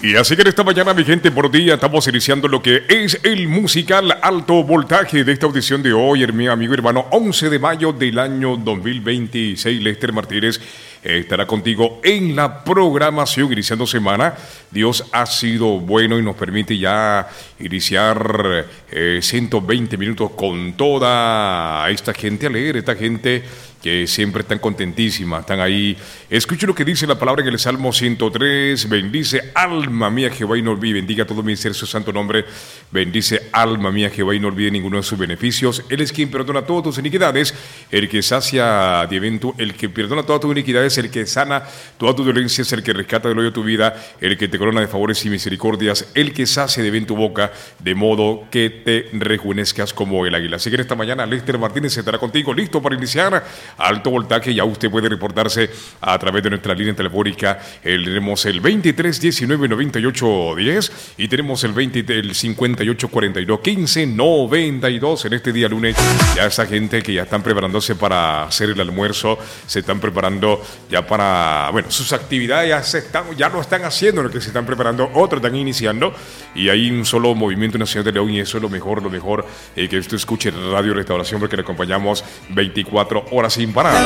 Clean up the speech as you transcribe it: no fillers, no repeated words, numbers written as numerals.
Y así que en esta mañana, mi gente, por día estamos iniciando lo que es el musical Alto Voltaje de esta audición de hoy, mi amigo y hermano, 11 de mayo del año 2026. Lester Martínez estará contigo en la programación iniciando semana. Dios ha sido bueno y nos permite ya iniciar 120 minutos con toda esta gente alegre, esta gente que siempre están contentísimas, están ahí. Escuche lo que dice la palabra en el Salmo 103. Bendice alma mía Jehová y no olvide, bendiga todo mi ser su santo nombre. Bendice alma mía Jehová y no olvide ninguno de sus beneficios. Él es quien perdona todas tus iniquidades, el que sacia de evento, el que perdona todas tus iniquidades, el que sana todas tus dolencias, el que rescata del hoyo tu vida, el que te corona de favores y misericordias, el que sacia de bien tu boca, de modo que te rejuvenezcas como el águila. Así que en esta mañana Lester Martínez estará contigo, listo para iniciar Alto Voltaje. Ya usted puede reportarse a través de nuestra línea telefónica. Tenemos el 23 19 98 10 y tenemos el 58 42 15 92 en este día lunes. Ya esa gente que ya están preparándose para hacer el almuerzo, se están preparando ya para, bueno, sus actividades ya lo están haciendo, lo que se están preparando, otros están iniciando, y hay un solo movimiento en la ciudad de León, y eso es lo mejor, que usted escuche Radio Restauración, porque le acompañamos 24 horas sin parar.